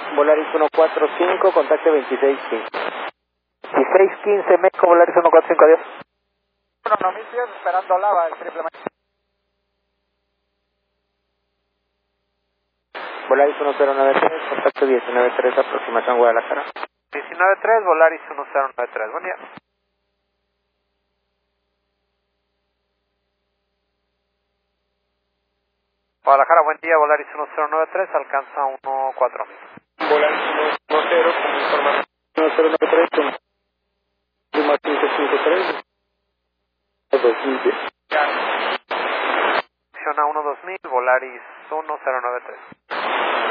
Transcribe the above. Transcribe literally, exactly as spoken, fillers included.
Volaris uno cuatro cinco, contacte veintiséis quince. veintiséis quince, Meco, Volaris uno cuatro cinco, adiós. Bueno, no, mis días esperando lava, el triple macho. Volaris uno cero nueve tres, contacto diecinueve tres, aproximación Guadalajara. diecinueve tres, Volaris uno cero nueve tres, buen día. Guadalajara, buen día, Volaris uno cero nueve tres, alcanza uno cuatro mil. Volaris uno cero, como información. uno cero nueve tres, con Lima cinco cinco tres, dos mil diez. Acciona uno dos mil, Volaris uno cero nueve tres.